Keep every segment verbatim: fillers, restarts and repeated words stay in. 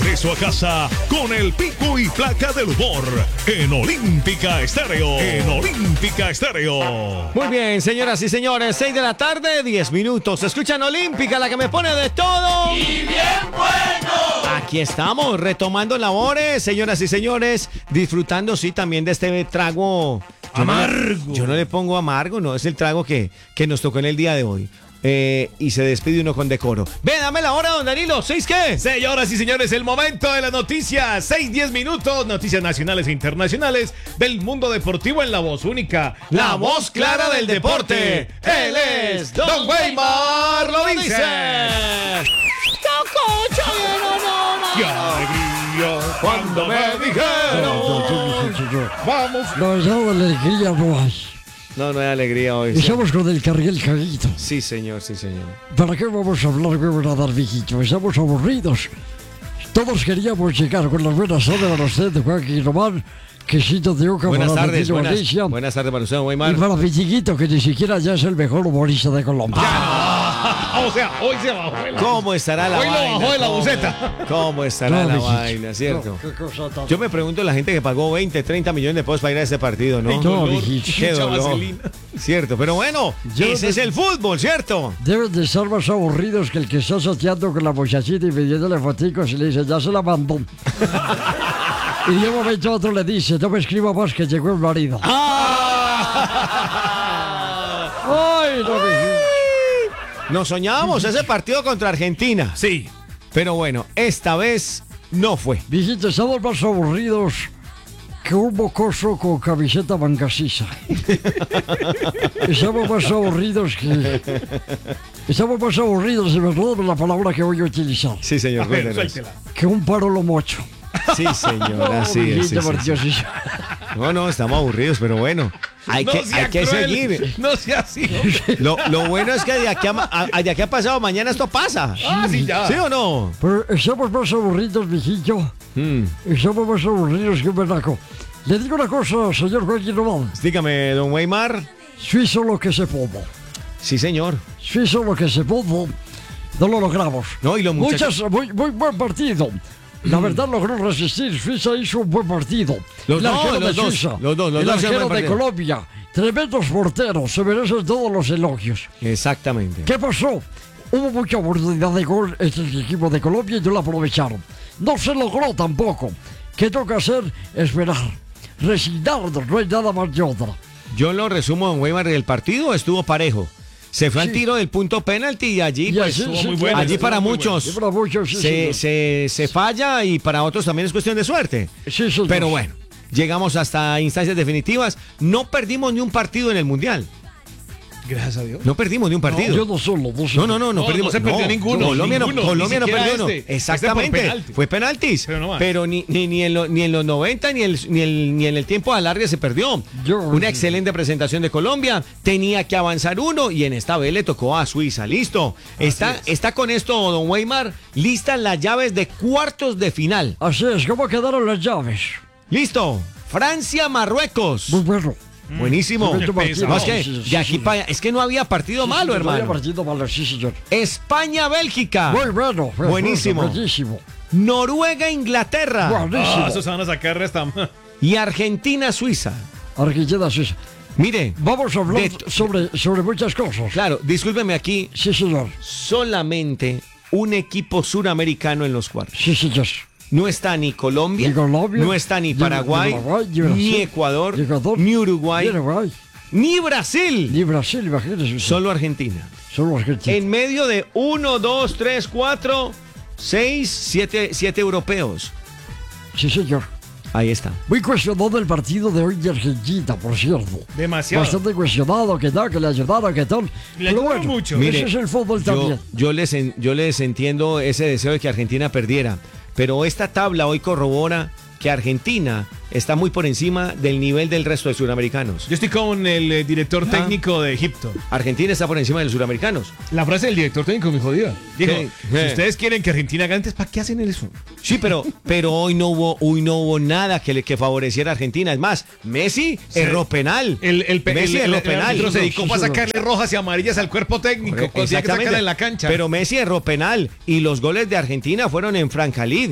regreso a casa con el pico y placa del humor en Olímpica Estéreo. En Olímpica Estéreo. Muy bien, señoras y señores, seis de la tarde, diez minutos. Escuchan Olímpica, la que me pone de todo. ¡Y bien bueno! Aquí estamos, retomando labores, señoras y señores, disfrutando, sí, también de este trago yo amargo. No, yo no le pongo amargo, no, es el trago que, que nos tocó en el día de hoy. Eh, y se despide uno con decoro. Ve, dame la hora, don Danilo. ¿Seis qué? Señoras y señores, el momento de las noticias. Seis, diez minutos. Noticias nacionales e internacionales del mundo deportivo en la voz única. La voz clara del deporte. Él es Don Weimar, lo dice. ¡Qué alegría cuando me dijeron! Vamos. No, ya de alegría no hay. No, no hay alegría hoy. Estamos con el carril caguito. Sí, señor, sí, señor. ¿Para qué vamos a hablar, huevón, a dar viejito? Estamos aburridos. Todos queríamos llegar con las buenas tardes para usted, Joaquín Román, quesito de oca Buenas para tardes, Betito buenas, Galicia, buenas tardes para usted, don y Weimar. para Pichiquito, que ni siquiera ya es el mejor humorista de Colombia. O sea, hoy se bajó el... ¿Cómo estará la Hoy lo vaina? bajó de la ¿Cómo- buceta. ¿Cómo estará No, la mijito. vaina, cierto? No, qué cosa tan- Yo me pregunto la gente que pagó veinte, treinta millones de pesos para ir a ese partido, ¿no? No, mijito. Qué Mucha dolor. vaselina. Cierto, pero bueno, Yo ese me- es el fútbol, ¿cierto? Deben de estar más aburridos que el que está chateando con la muchachita y pidiéndole foticos y le dice, ya se la mandó. Y de un momento a otro le dice, no me escriba más que llegó el marido. ¡Ay, no, mijito! Nos soñábamos ese partido contra Argentina. Sí. Pero bueno, esta vez no fue. Mijito, estamos más aburridos que un mocoso con camiseta mangasiza. Estamos más aburridos que... Estamos más aburridos, de verdad, de la palabra que voy a utilizar, Sí, señor. A ver, cuéntenos. suéltela. que un parolo mocho. Sí, señor, así es. mijito sí, sí, sí. preciosísimo. No, no, estamos aburridos, pero bueno, hay No que, sea hay que cruel, seguir. No sea así. Lo, lo bueno es que de aquí a, ma- a- de aquí a pasado mañana esto pasa. Ah, sí, ya. ¿Sí o no? Pero estamos más aburridos, mijito. Mm. Estamos más aburridos que un bernaco. Le digo una cosa, señor Joaquín Román. Dígame, don Weimar. Suizo lo que se pudo. Sí, señor. Suizo lo que se pudo. No lo logramos. No, y los muchachos- Muchas, muy, muy buen partido. La verdad logró resistir. Suiza hizo un buen partido. Los el dos, arquero los de dos, Suiza, los dos, los el dos hicieron arquero buen de partido. Colombia. Tremendos porteros. Se merecen todos los elogios. Exactamente. ¿Qué pasó? Hubo mucha oportunidad de gol entre el equipo de Colombia y no la aprovecharon. No se logró tampoco. ¿Qué toca hacer? Esperar. Resignarnos. No hay nada más de otra. Yo lo resumo, don Weimar, el partido estuvo parejo. Se fue al Sí. tiro del punto penalti y allí, Y pues, así, sí, muy claro. bueno, allí estuvo para muy muchos, Y para muchos, sí, se, señor. se, se falla y para otros también es cuestión de suerte. Sí, señor. Pero bueno, llegamos hasta instancias definitivas. No perdimos ni un partido en el Mundial. Gracias a Dios. No perdimos ni un partido. Yo no solo, no No, solo. no, no, no No, perdimos. no se perdió ninguno, Colombia no, ninguno, Colombia ni no siquiera perdió, no. este. Exactamente. Este fue penalti. Fue penaltis. Pero no más. Pero ni, ni, ni, en lo- ni en los noventa ni, el, ni, el, ni en el tiempo de alargue se perdió. Yo- Una excelente presentación de Colombia. Tenía que avanzar uno y en esta vez le tocó a Suiza. Listo. Está, está con esto, don Weimar, listas las llaves de cuartos de final. Así es, ¿cómo quedaron las llaves? Listo. Francia, Marruecos. Muy bueno. Buenísimo. Tremendo partido. No, es que Sí, sí, de aquí sí. para allá, es que no había partido Sí, malo, sí, no había hermano. partido malo, sí, señor. España, Bélgica. Muy bueno. fue Buenísimo. fuerte, Buenísimo. Noruega, Inglaterra. Buenísimo. Ah, esos se van a sacar resta. Y Argentina, Suiza. Argentina, Suiza. Mire, Vamos a hablar De- sobre, sobre muchas cosas. claro, discúlpeme aquí, Sí, señor. solamente un equipo suramericano en los cuartos. Sí, señor. No está ni Colombia, Ni Colombia, no está ni ni- Paraguay, ni Paraguay, ni Brasil, ni Ecuador, ni Ecuador, ni Uruguay, Ni Uruguay, ni Brasil. ni Brasil, imagínese. usted. Solo Argentina. Solo Argentina. En medio de uno, dos, tres, cuatro, seis, siete, siete europeos. Sí, señor. Ahí está. Muy cuestionado el partido de hoy de Argentina, por cierto. Demasiado. Bastante cuestionado, que tal, que le ayudaron, que tal. Le Pero ayudaron bueno, mucho. Ese Mire, es el fútbol Yo, también. yo les, en- yo les entiendo ese deseo de que Argentina perdiera, pero esta tabla hoy corrobora que Argentina está muy por encima del nivel del resto de suramericanos. Yo estoy con el eh, director Ah. técnico de Egipto. Argentina está por encima de los suramericanos. La frase del director técnico me jodía. Dijo, ¿Qué? si ¿Qué? ustedes quieren que Argentina gane, ¿para qué hacen eso? Sí, pero, pero hoy no hubo, hoy no hubo nada que, le, que favoreciera a Argentina. Es más, Messi erró penal. El, el, pe- Messi el, el, erró el penal. árbitro se dedicó Sí, para sí, sacarle rojas y amarillas al cuerpo técnico. Cuando tenía que Exactamente. sacarla en la cancha. Pero Messi erró penal y los goles de Argentina fueron en Franca League.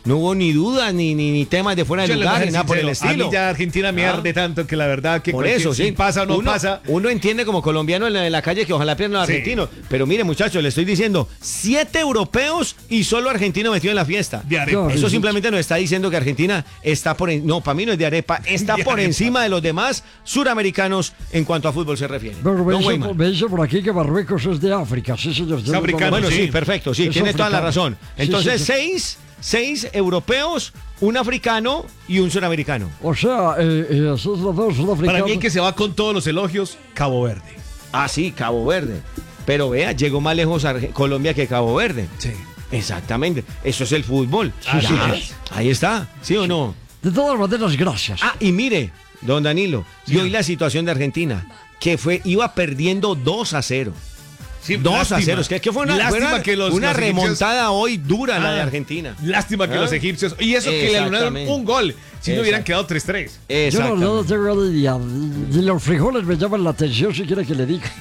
no hubo ni dudas, ni, ni, ni temas de fuera de Yo le voy a lugar, ni ser nada por el sincero, estilo. A mí ya Argentina me Ah. arde tanto que la verdad que Por cualquier- eso, si sí. pasa o no uno, pasa. Uno entiende como colombiano en la, en la calle que ojalá pierdan los Sí. argentinos. Pero mire, muchachos, le estoy diciendo, siete europeos y solo argentino metido en la fiesta. De arepa. No, Eso sí. simplemente nos está diciendo que Argentina está por en- no, para mí no es de arepa, está De por arepa. encima de los demás suramericanos en cuanto a fútbol se refiere. Pero me Don dice, Weimar. me dice por aquí que Marruecos es de África, sí señor. Es africano, Bueno, sí, sí. perfecto, sí, Es tiene toda la africano. razón. Sí, Entonces, sí, sí. seis, seis europeos, un africano y un suramericano. O sea, eh, eh, esos los dos son Para africanos. mí el que se va con todos los elogios, Cabo Verde. Ah, sí, Cabo Verde. Pero vea, llegó más lejos Arge- Colombia que Cabo Verde. Sí. Exactamente, eso es el fútbol. Sí, sí, Ya, sí. Ahí está, ¿sí o no? De todas maneras, gracias. Ah, y mire, don Danilo, y hoy la situación de Argentina, que fue, iba perdiendo dos a cero. Sí, dos a lástima. cero, es que, que fue una, Lástima fue una- que los- una los egipcios- remontada hoy dura la de Ah, Argentina. Lástima que ¿Ah? los egipcios. Y eso que le anularon Exactamente. un gol. Si no hubieran Exacto. quedado tres tres. Yo la Exactamente. verdad no tengo ni idea. Ni los frijoles me llaman la atención si quiere que le diga.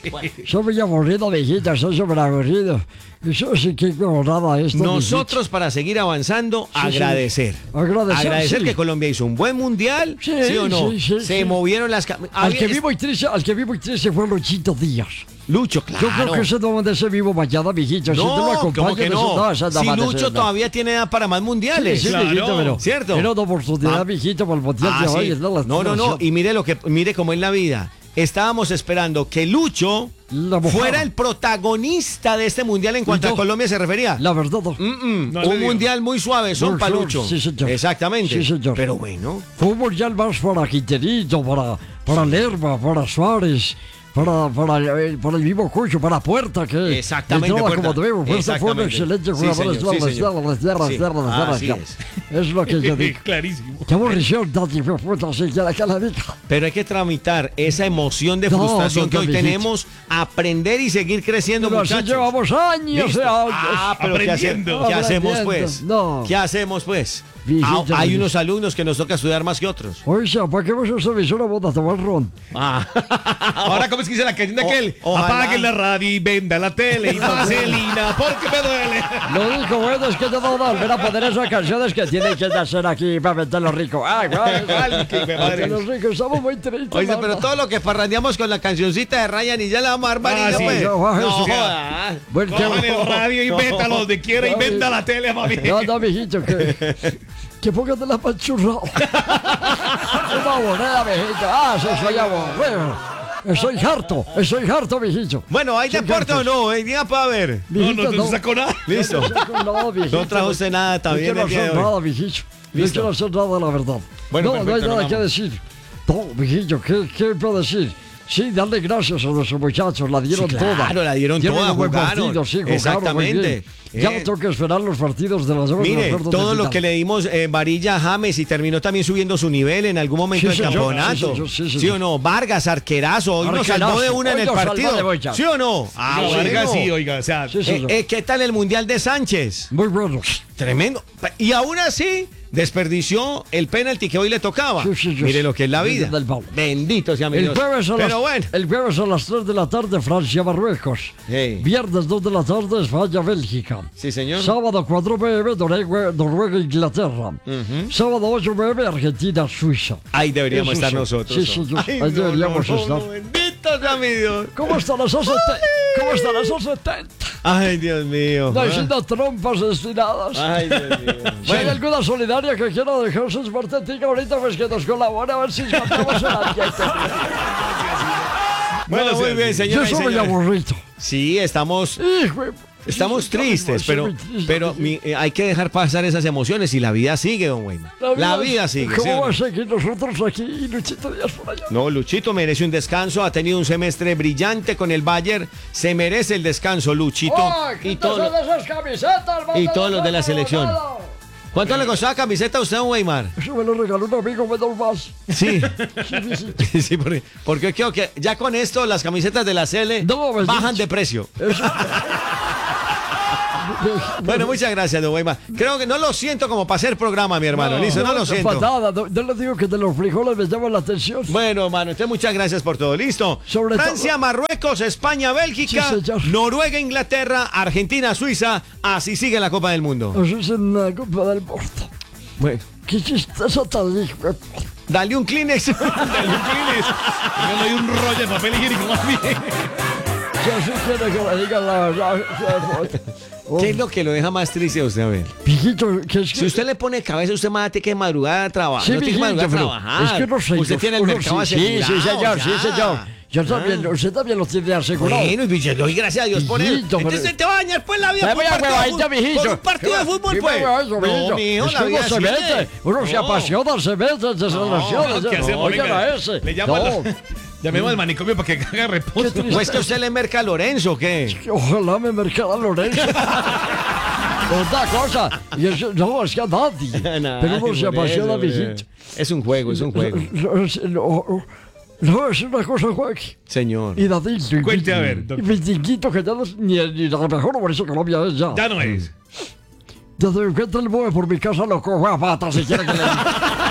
Soy muy aburrido, viejita, soy súper aburrido. Eso sí que no nada esto. Nosotros para seguir avanzando, sí. agradecer. Agradecer, sí. que Colombia hizo un buen mundial, ¿sí, Sí, o no? sí, sí, Se sí. movieron las... cam- Al que Había- vi muy triste, al que vi muy triste fue Luchito Díaz. Lucho, claro. Yo creo que ese no de ese vivo mañana, viejito. Si tú lo No, acompañas, como que eso no. esa Si no va a Lucho ser, no. todavía tiene edad para más mundiales. Sí, sí, Claro, viejito, pero ¿cierto? era una oportunidad, Ah. viejito, para el mundial Ah, de sí. hoy. es la No, no, no. situación. Y mire lo que, mire cómo es la vida. Estábamos esperando que Lucho La mojaba. fuera el protagonista de este mundial en cuanto Y no. a Colombia se refería. La verdad, no. Mm-mm, No le un digo. mundial muy suave, son Muy para suave, Lucho. sí, señor. Exactamente. Sí, señor. Pero bueno. Fue un mundial más para Quinterito, para, para Lerma, para Suárez, para, para, eh, para el mismo Cucho, para Puerta, que Exactamente, entraba Puerta. como debemos. Puerta fue un Exactamente. excelente Sí, jugador. señor, es la- sí, la- señor. la- la- la- Sí, la- la- la- así la- es. Es lo que yo digo. Clarísimo. Qué aburrición, Tati, fue puta, así que la que la diga. Pero hay que tramitar esa emoción de No, frustración no, que hoy mijito. tenemos, aprender y seguir creciendo, Pero así muchachos. llevamos años. Listo. eh, años. Ah, pero ¿qué, hace- Aprendiendo. ¿qué hacemos Aprendiendo. pues? No. ¿Qué hacemos pues? Viejito, Ah, hay viejito. unos alumnos que nos toca estudiar más que otros. Oye, ¿para qué vos sos emisora boda a tomar ron? Ah. Ahora, ¿cómo es que dice la canción de O- aquel? ojalá. Apague la radio y venda la tele y vaselina porque me duele. Lo único bueno es que yo no voy a volver a poner esas canciones que tienen que hacer aquí para meterlo rico. Ay, güey, Ay, qué Porque madre. los ricos estamos muy tristes. Oye, la pero verdad. todo lo que parrandeamos con la cancioncita de Ryan y ya la vamos a armar Ah, y sí, pues. yo, baja No eso. joda. Bueno, qué- Cojan el radio y métalo donde quiera y No, venda la tele, mami. No, no, mijito, que, que póngate la panchurrada. Una aburrida, mijito. Ah, sí, soy aburrido. Estoy harto, estoy harto, mijito. Bueno, ¿hay Sí, deporte o Carlos. no? Hoy día para ver. No, Mijito, no te sacó nada. Listo. No, saco nada, mijito. No trajo usted nada No también quiero el día de hacer hoy. nada, mijito. No Listo. quiero hacer nada, la verdad. Bueno, no, no hay perfecto, nada nos que vamos. decir. No, mijito, ¿qué, ¿qué puedo decir? Sí, darle gracias a nuestros muchachos, la dieron Sí, claro, toda. la dieron toda, un buen jugaron. partido, sí, jugaron Exactamente. muy bien. Ya Eh. no tengo que esperar los partidos de las llaves de Mire, los cuartos de todo lo final. que le dimos eh, varilla a James y terminó también subiendo su nivel en algún momento Sí, del señor, campeonato. sí, señor, sí, Sí, señor. o no? Vargas, arquerazo, hoy nos Arquerazo, salvó de una en hoy el nos salvó de partido. muchas. ¿Sí o no? Ah, No, bueno. oiga, sí, oiga, o sea, Sí, Eh, señor. eh, ¿Qué tal el Mundial de Sánchez? Muy bueno. Tremendo. Y aún así, desperdició el penalti que hoy le tocaba. Sí, sí, sí. Mire lo que es la Desde vida. el palo. Bendito sea mi El Dios. jueves, a las, Pero bueno. el jueves a las tres de la tarde, Francia-Marruecos. Hey. Viernes dos de la tarde, España-Bélgica. Sí, señor. Sábado cuatro p m, Noruega- Noruega-Inglaterra. Sábado ocho p m, Argentina-Suiza. Ahí deberíamos Eso estar sí. nosotros. Sí, señor. Ay, Ahí no, deberíamos no, no, estar. no, bendito sea mi Dios. ¿Cómo están esos setenta? ¿Cómo están esos setenta? Ay, Dios mío. No hay sino trompas destinadas. Ay, Dios mío. Si hay Bueno, alguna solidaria que quiera dejarse su partetica ahorita, pues que nos colabore a ver si encontramos el ambiente. bueno, muy bien, Yo señoras y soy muy señores. aburrido. Sí, estamos, Hijo de- estamos Sí, tristes, sí, pero, muy triste. pero mi- eh, hay que dejar pasar esas emociones y la vida sigue, don Weimar. La vida sigue. ¿sí o ¿Cómo no? va a seguir nosotros aquí y Luchito Díaz por allá? No, Luchito merece un descanso, ha tenido un semestre brillante con el Bayern, se merece el descanso, Luchito. ¡Ay, y, quítese todo- de esas camisetas, y manda todos los de la manda, selección. manda! ¿Cuánto le costó la camiseta a usted, don Weimar? Eso me lo regaló un amigo, menos más. Sí. Sí, sí, sí. Sí, porque, porque creo que ya con esto las camisetas de la C L No, pues, bajan sí. de precio. Bueno, muchas gracias, don Weimar. Creo que no lo siento como para hacer programa, mi hermano. Listo, no lo siento. Patada, no, no le digo que de los frijoles me llaman la atención. Bueno, hermano, entonces muchas gracias por todo. Listo. Sobre Francia, todo- Marruecos, España, Bélgica, Sí, señor. Noruega, Inglaterra, Argentina, Suiza. Así sigue la Copa del Mundo. Eso es en la Copa del Mundo. Bueno, Qué chistoso tan hijo. dale un Kleenex. Dale un Kleenex. Dígale ahí un rollo de papel higiénico más bien. Yo sí quiero que me digan la verdad. ¿Qué es lo que lo deja más triste a usted? A ver. Mijito, que es que... Si usted le pone cabeza, usted más tiene que madrugar a trabajar. Sí, no tiene que mijito, madrugar a pero trabajar. es que no sé. Usted yo- tiene el uno mercado sí, asegurado. Sí, sí, señor, sí, ya. señor. Yo también, Ah. usted también lo tiene asegurado. Bueno, y yo doy gracias a Dios por él. Mijito, pero- Entonces te va a dañar pues la vida Me por voy un a partido de huevadita, fútbol. mijito. Por un partido de fútbol, ¿Qué pues. me va eso, mijito? No, mijo, Es la que vida uno se sigue. mete, uno se No. apasiona, se mete, se relaciona. ¿Qué hacemos? Oigan Venga, a ese. Le llamo a No, la- Llamemos al manicomio para que haga Qué reposo. triste. ¿O es que usted le merca a Lorenzo o qué? Ojalá me mercara Lorenzo. Otra cosa. Y eso, no, es que a nadie. Pero uno se por apasiona, eso, mijito. Es un juego, es un juego. No, no, no, es una cosa, Joaquín. Señor. Y Dadito. y Cuente, a mi- ver, Y doctor. mi chiquito que ya no es ni, ni la mejor, por eso Colombia es ya. Ya no es. Desde que entra el mueve por mi casa lo cojo a patas si quiere que le diga.